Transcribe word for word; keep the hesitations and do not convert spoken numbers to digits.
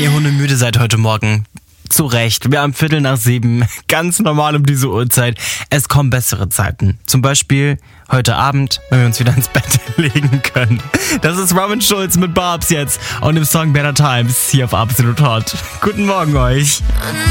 ihr hundemüde seid heute Morgen, zu Recht. Wir haben Viertel nach sieben, ganz normal um diese Uhrzeit. Es kommen bessere Zeiten. Zum Beispiel heute Abend, wenn wir uns wieder ins Bett legen können. Das ist Robin Schulz mit Barbs jetzt und dem Song Better Times hier auf Absolut Hot. Guten Morgen euch.